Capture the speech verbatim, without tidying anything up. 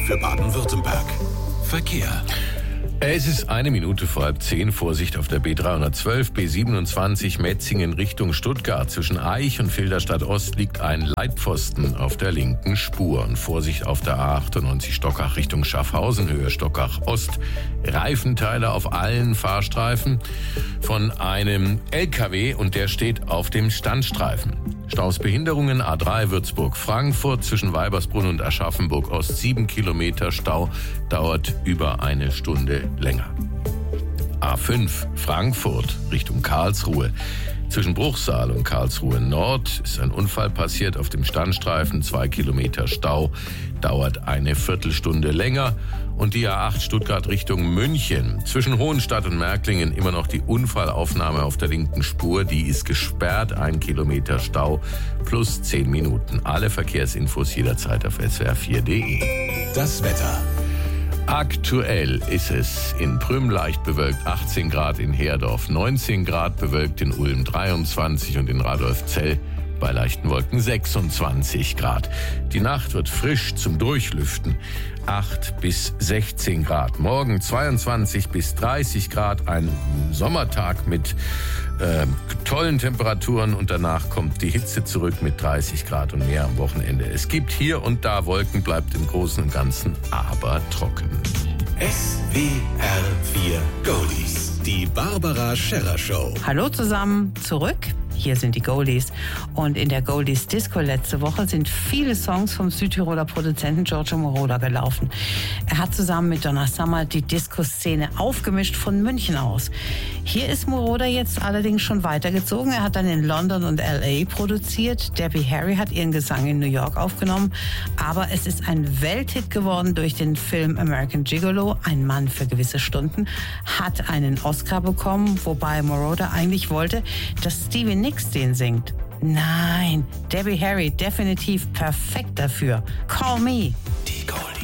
für Baden-Württemberg. Verkehr. Es ist eine Minute vor halb zehn. Vorsicht auf der B dreihundertzwölf, B siebenundzwanzig Metzingen Richtung Stuttgart. Zwischen Aich und Filderstadt Ost liegt ein Leitpfosten auf der linken Spur. Und Vorsicht auf der A achtundneunzig Stockach Richtung Schaffhausen, Höhe Stockach Ost. Reifenteile auf allen Fahrstreifen von einem L K W und der steht auf dem Standstreifen. Staus Behinderungen A drei Würzburg-Frankfurt zwischen Weibersbrunn und Aschaffenburg Ost. Sieben Kilometer Stau, dauert über eine Stunde länger. A fünf Frankfurt Richtung Karlsruhe. Zwischen Bruchsal und Karlsruhe Nord ist ein Unfall passiert auf dem Standstreifen. Zwei Kilometer Stau, dauert eine Viertelstunde länger. Und die A acht Stuttgart Richtung München. Zwischen Hohenstadt und Märklingen immer noch die Unfallaufnahme auf der linken Spur. Die ist gesperrt. Ein Kilometer Stau plus zehn Minuten. Alle Verkehrsinfos jederzeit auf S W R vier punkt de. Das Wetter. Aktuell ist es in Prüm leicht bewölkt, achtzehn Grad in Herdorf, neunzehn Grad bewölkt in Ulm, dreiundzwanzig und in Radolfzell bei leichten Wolken sechsundzwanzig Grad. Die Nacht wird frisch zum Durchlüften, acht bis sechzehn Grad. Morgen zweiundzwanzig bis dreißig Grad, ein Sommertag mit äh, tollen Temperaturen und danach kommt die Hitze zurück mit dreißig Grad und mehr am Wochenende. Es gibt hier und da Wolken, bleibt im Großen und Ganzen aber trocken. S W R vier Goldies. Die Barbara Scherrer Show. Hallo zusammen, zurück. Hier sind die Goldies. Und in der Goldies Disco letzte Woche sind viele Songs vom Südtiroler Produzenten Giorgio Moroder gelaufen. Er hat zusammen mit Donna Summer die Disco-Szene aufgemischt von München aus. Hier ist Moroder jetzt allerdings schon weitergezogen. Er hat dann in London und L A produziert. Debbie Harry hat ihren Gesang in New York aufgenommen. Aber es ist ein Welthit geworden durch den Film American Gigolo. Ein Mann für gewisse Stunden hat einen Oscar bekommen, wobei Moroder eigentlich wollte, dass Stevie Nicks den singt. Nein, Debbie Harry definitiv perfekt dafür. Call Me.